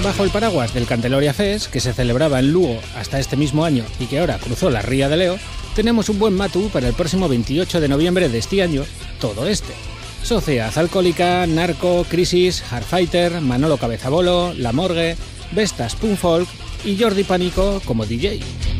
Bajo el paraguas del Canteloria Fest, que se celebraba en Lugo hasta este mismo año y que ahora cruzó la Ría de Leo, tenemos un buen matu para el próximo 28 de noviembre de este año, todo este. Sociedad Alcohólica, Narco, Crisis, Hardfighter, Manolo Cabezabolo, La Morgue, Vestas Punfolk y Jordi Pánico como DJ.